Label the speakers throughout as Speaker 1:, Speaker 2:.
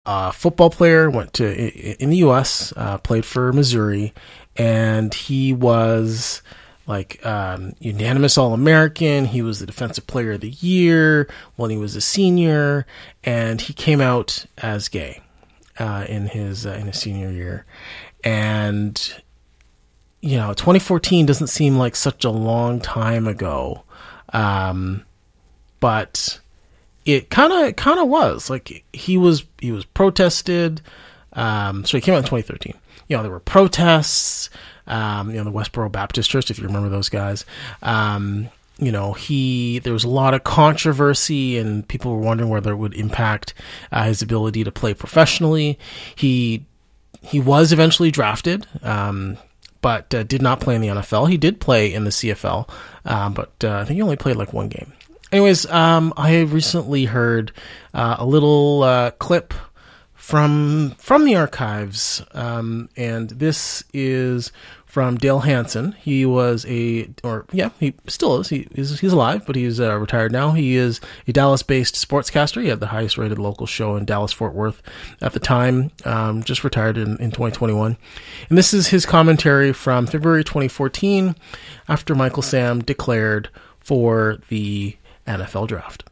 Speaker 1: football player, went to in the U.S., played for Missouri, and he was unanimous All-American. He was the Defensive Player of the Year when he was a senior, and he came out as gay in his senior year. And 2014 doesn't seem like such a long time ago, but it kind of was. Like he was protested. So he came out in 2013. There were protests. The Westboro Baptist Church, if you remember those guys. There was a lot of controversy, and people were wondering whether it would impact his ability to play professionally. He was eventually drafted, but did not play in the NFL. He did play in the CFL, but I think he only played like one game. Anyways, I recently heard a little clip from the archives, and this is from Dale Hansen. He was he still is. He's alive, but he's retired now. He is a Dallas-based sportscaster. He had the highest-rated local show in Dallas-Fort Worth at the time, just retired in 2021. And this is his commentary from February 2014 after Michael Sam declared for the NFL draft.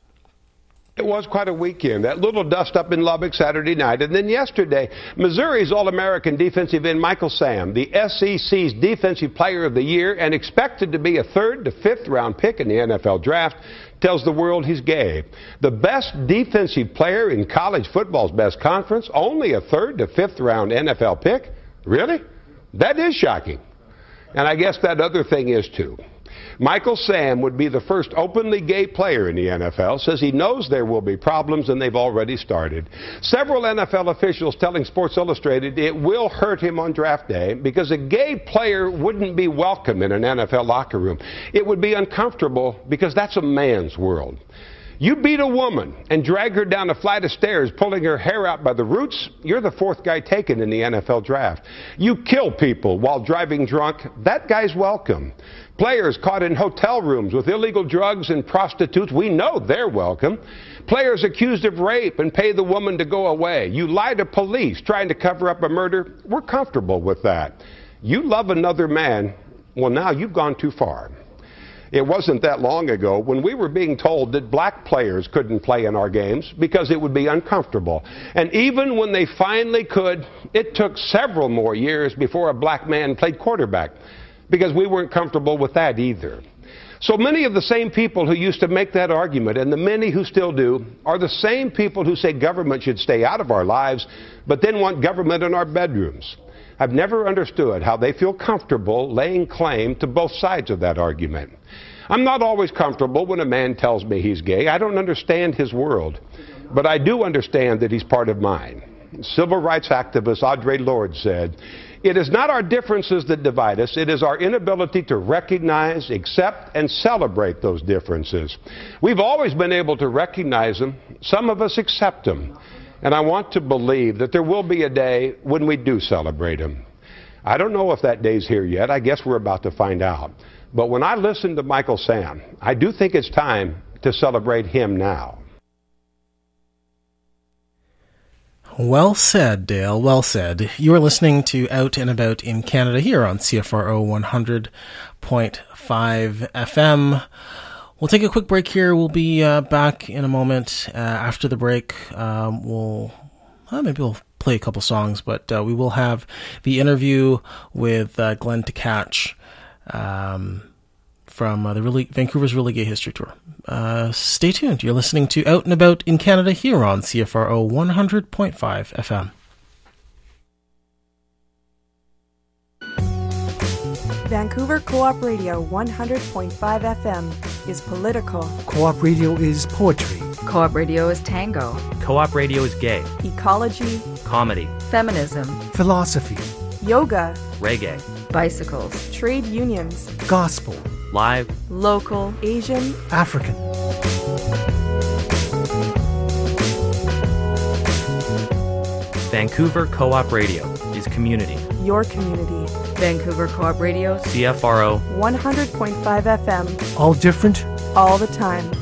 Speaker 2: It was quite a weekend. That little dust up in Lubbock Saturday night. And then yesterday, Missouri's All-American defensive end Michael Sam, the SEC's Defensive Player of the Year and expected to be a 3rd to 5th round pick in the NFL draft, tells the world he's gay. The best defensive player in college football's best conference, only a 3rd to 5th round NFL pick? Really? That is shocking. And I guess that other thing is too. Michael Sam would be the first openly gay player in the NFL, says he knows there will be problems and they've already started. Several NFL officials telling Sports Illustrated it will hurt him on draft day because a gay player wouldn't be welcome in an NFL locker room. It would be uncomfortable because that's a man's world. You beat a woman and drag her down a flight of stairs, pulling her hair out by the roots, you're the 4th guy taken in the NFL draft. You kill people while driving drunk, that guy's welcome. Players caught in hotel rooms with illegal drugs and prostitutes, we know they're welcome. Players accused of rape and pay the woman to go away. You lie to police trying to cover up a murder, we're comfortable with that. You love another man, well, now you've gone too far. It wasn't that long ago when we were being told that black players couldn't play in our games because it would be uncomfortable. And even when they finally could, it took several more years before a black man played quarterback because we weren't comfortable with that either. So many of the same people who used to make that argument, and the many who still do, are the same people who say government should stay out of our lives, but then want government in our bedrooms. I've never understood how they feel comfortable laying claim to both sides of that argument. I'm not always comfortable when a man tells me he's gay. I don't understand his world, but I do understand that he's part of mine. Civil rights activist Audre Lorde said, "It is not our differences that divide us. It is our inability to recognize, accept, and celebrate those differences." We've always been able to recognize them. Some of us accept them. And I want to believe that there will be a day when we do celebrate them. I don't know if that day's here yet. I guess we're about to find out. But when I listen to Michael Sam, I do think it's time to celebrate him now.
Speaker 1: Well said, Dale. Well said. You are listening to Out and About in Canada here on CFRO 100.5 FM. We'll take a quick break here. We'll be back in a moment. After the break, maybe we'll play a couple songs, but we will have the interview with Glenn Tkach from the Vancouver's Really Gay History Tour. Stay tuned. You're listening to Out and About in Canada here on CFRO 100.5 FM.
Speaker 3: Vancouver Co-op Radio 100.5 FM is political.
Speaker 4: Co-op radio is poetry.
Speaker 5: Co-op radio is tango.
Speaker 6: Co-op radio is gay.
Speaker 3: Ecology.
Speaker 6: Comedy.
Speaker 5: Feminism.
Speaker 4: Philosophy.
Speaker 3: Yoga.
Speaker 6: Reggae.
Speaker 5: Bicycles.
Speaker 3: Trade unions.
Speaker 4: Gospel.
Speaker 6: Live.
Speaker 5: Local.
Speaker 3: Asian.
Speaker 4: African.
Speaker 6: Vancouver Co-op Radio is community.
Speaker 3: Your community.
Speaker 5: Vancouver Co-op Radio.
Speaker 6: CFRO
Speaker 3: 100.5 FM.
Speaker 4: All different.
Speaker 3: All the time.